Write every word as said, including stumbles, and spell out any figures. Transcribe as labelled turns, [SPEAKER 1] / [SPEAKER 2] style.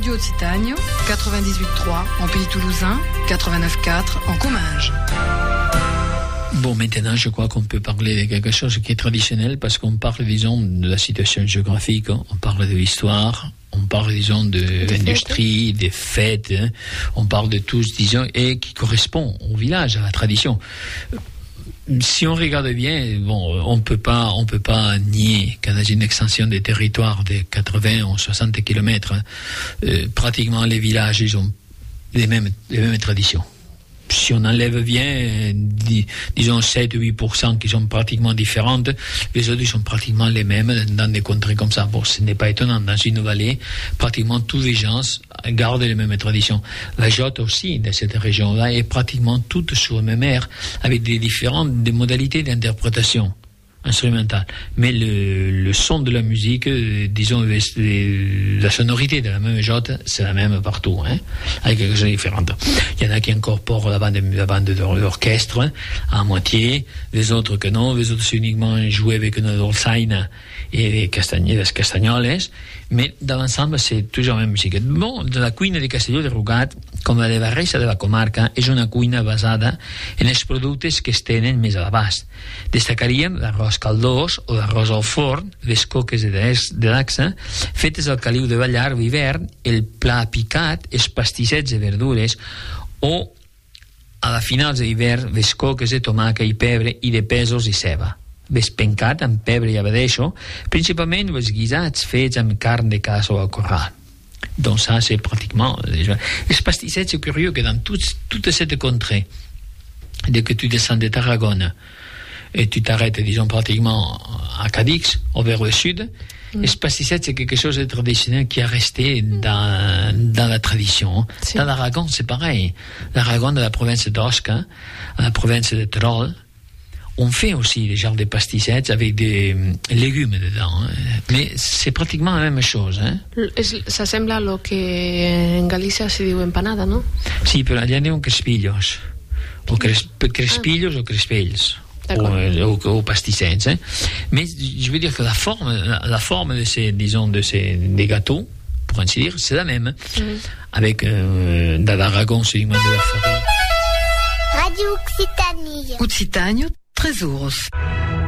[SPEAKER 1] Radio Occitanie, quatre-vingt-dix-huit trois en Pays Toulousain, quatre-vingt-neuf quatre en Comminges.
[SPEAKER 2] Bon, maintenant, je crois qu'on peut parler de quelque chose qui est traditionnel parce qu'on parle, disons, de la situation géographique, hein. On parle de l'histoire, on parle, disons, de l'industrie, des fêtes, hein. On parle de tout, disons, et qui correspond au village, à la tradition. Si on regarde bien, bon, on peut pas, on peut pas nier qu'à une extension des territoires de quatre-vingts ou soixante kilomètres, hein, euh, pratiquement les villages, ils ont les mêmes, les mêmes traditions. Si on enlève bien, dis, disons sept ou huit pour cent qui sont pratiquement différentes, les autres ils sont pratiquement les mêmes dans des contrées comme ça. Bon, ce n'est pas étonnant. Dans une vallée, pratiquement tous les gens gardent les mêmes traditions. La Jotte aussi, de cette région-là, est pratiquement toute sur la même aire, avec des différentes des modalités d'interprétation instrumentale. Mais le, le son de la musique, euh, disons, les, les, la sonorité de la même jotte, c'est la même partout, hein, avec quelque chose de différent. Il y en a qui incorporent la bande, la bande de l'orchestre, hein, à moitié, les autres que non, les autres c'est uniquement jouer avec une dolçaina et les castagnoles, les castagnoles, mais dans l'ensemble c'est toujours la même musique. Bon, la cuina de Castelló de Rugat, com la de la resta de la comarca, és una cuina basada en els productes que es tenen més a l'abast. Destacaríem l'arròs caldós o l'arròs al forn, les coques de dacsa, fetes al caliu de ballar d'hivern, el pla picat, els pastissets de verdures, o a la finals d'hivern, les coques de tomàquet i pebre i de pèsols i ceba. Vespencat amb pebre i abadeixo, principalment els guisats fets amb carn de casa o al corral. Donc ça, c'est pratiquement... Les pastissets, c'est curieux que dans toute, toute cette contrée, dès que tu descends de Tarragone et tu t'arrêtes, disons, pratiquement à Cadix, ou vers le sud, mm. les pastissets, c'est quelque chose de traditionnel qui est resté dans, dans la tradition. Si. Dans l'Aragon, c'est pareil. L'Aragon de la province d'Osca, la province de Terol, on fait aussi des genres de pastissets avec des légumes dedans, hein. Mais c'est pratiquement la même chose, hein.
[SPEAKER 3] S'assembla a lo que en Galicia se diu empanada, no?
[SPEAKER 2] Sí, pero allá diuen crespillos, o cres, crespillos ah. o crespells, ou, ou, ou pastissets, hein. Mais je veux dire que la forme, la, la forme de ces, disons, de ces des gâteaux, pour ainsi dire, c'est la même, mm. avec euh, dans l'Aragon, c'est du moins de la forêt.
[SPEAKER 4] Radio Occitanie.
[SPEAKER 1] Occitanie. Trezouros.